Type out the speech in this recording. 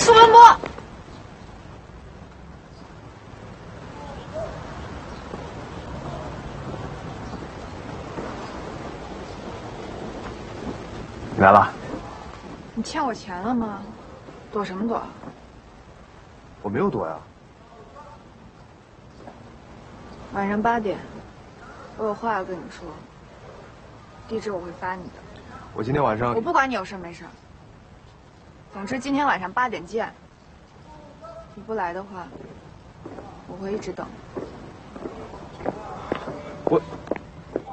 苏文波， 你来了。 你欠我钱了吗？躲什么躲？ 我没有躲呀。 晚上8点，我有话要跟你说。地址我会发你的。 我今天晚上…… 我不管你有事没事。总之今天晚上8点见。你不来的话，我会一直等。